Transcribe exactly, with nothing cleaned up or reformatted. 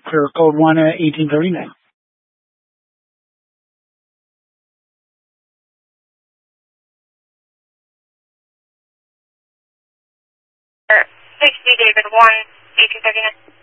Clear code one, uh, eighteen thirty-nine. sixty David one, eighteen thirty-nine.